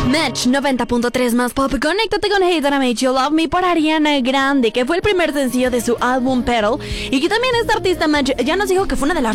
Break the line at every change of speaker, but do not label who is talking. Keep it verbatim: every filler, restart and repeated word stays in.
Match noventa punto tres más pop. Conéctate con Hate and I Made You Love Me por Ariana Grande, que fue el primer sencillo de su álbum Petal, y que también esta artista Match ya nos dijo que fue una de las